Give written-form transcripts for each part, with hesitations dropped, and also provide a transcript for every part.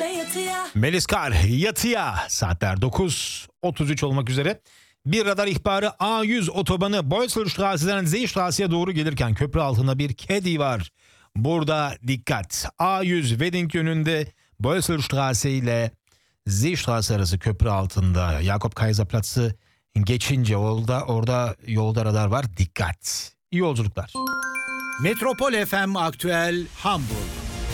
Melis Kar yatıya, saatler 9.33 olmak üzere. Bir radar ihbarı: A100 otobanı Boyselstrasse'den Seestrasse'ye doğru gelirken köprü altında bir kedi var. Burada dikkat. A100 Wedding yönünde Boyselstrasse ile Seestrasse arası köprü altında Jakob Kaiser Platz'ı geçince orada yolda radar var. Dikkat. İyi yolculuklar. Metropol FM Aktüel Hamburg.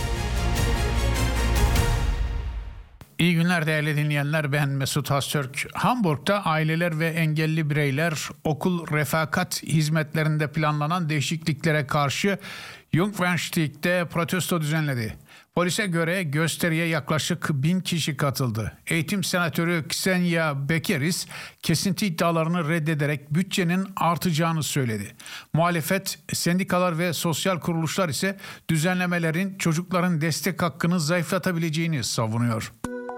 İyi günler değerli dinleyenler, ben Mesut Haztürk. Hamburg'da aileler ve engelli bireyler okul refakat hizmetlerinde planlanan değişikliklere karşı Jungfernstieg'de protesto düzenledi. Polise göre gösteriye yaklaşık 1000 kişi katıldı. Eğitim senatörü Ksenia Bekeris kesinti iddialarını reddederek bütçenin artacağını söyledi. Muhalefet, sendikalar ve sosyal kuruluşlar ise düzenlemelerin çocukların destek hakkını zayıflatabileceğini savunuyor.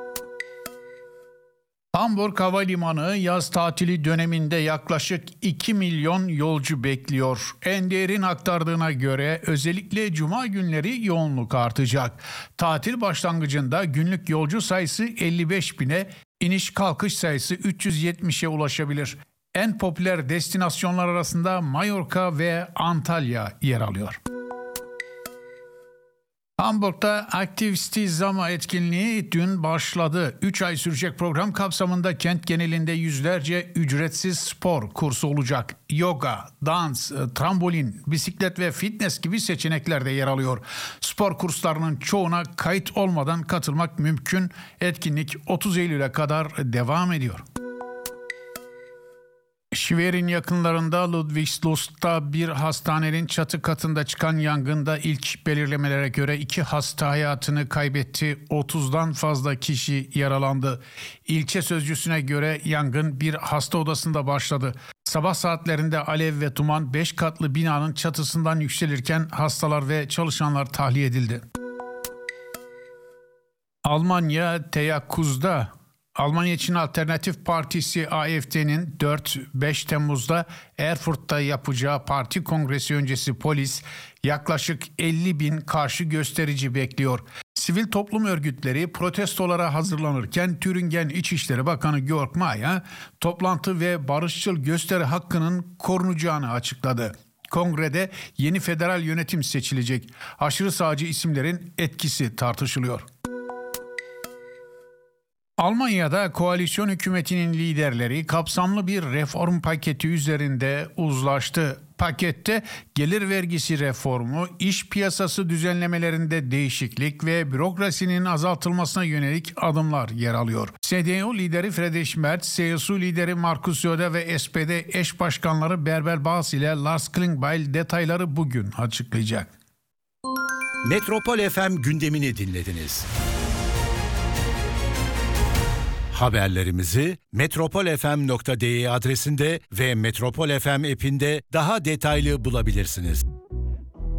Hamburg Havalimanı yaz tatili döneminde yaklaşık 2 milyon yolcu bekliyor. NDR'in aktardığına göre özellikle cuma günleri yoğunluk artacak. Tatil başlangıcında günlük yolcu sayısı 55 bine, iniş kalkış sayısı 370'e ulaşabilir. En popüler destinasyonlar arasında Mallorca ve Antalya yer alıyor. Hamburg'da Aktivisti Zama etkinliği dün başladı. 3 ay sürecek program kapsamında kent genelinde yüzlerce ücretsiz spor kursu olacak. Yoga, dans, trambolin, bisiklet ve fitness gibi seçenekler de yer alıyor. Spor kurslarının çoğuna kayıt olmadan katılmak mümkün. Etkinlik 30 Eylül'e kadar devam ediyor. Schwerin yakınlarında Ludwigslust'ta bir hastanenin çatı katında çıkan yangında ilk belirlemelere göre 2 hasta hayatını kaybetti. 30'dan fazla kişi yaralandı. İlçe sözcüsüne göre yangın bir hasta odasında başladı. Sabah saatlerinde alev ve duman 5 katlı binanın çatısından yükselirken hastalar ve çalışanlar tahliye edildi. Almanya teyakkuzda. Almanya için Alternatif Partisi AfD'nin 4-5 Temmuz'da Erfurt'ta yapacağı parti kongresi öncesi polis yaklaşık 50 bin karşı gösterici bekliyor. Sivil toplum örgütleri protestolara hazırlanırken Thüringen İçişleri Bakanı Georg Mayer toplantı ve barışçıl gösteri hakkının korunacağını açıkladı. Kongrede yeni federal yönetim seçilecek. Aşırı sağcı isimlerin etkisi tartışılıyor. Almanya'da koalisyon hükümetinin liderleri kapsamlı bir reform paketi üzerinde uzlaştı. Pakette gelir vergisi reformu, iş piyasası düzenlemelerinde değişiklik ve bürokrasinin azaltılmasına yönelik adımlar yer alıyor. CDU lideri Friedrich Merz, CSU lideri Markus Söder ve SPD eş başkanları Bärbel Bas ile Lars Klingbeil detayları bugün açıklayacak. Metropol FM gündemini dinlediniz. Haberlerimizi metropolfm.de adresinde ve Metropol FM app'inde daha detaylı bulabilirsiniz.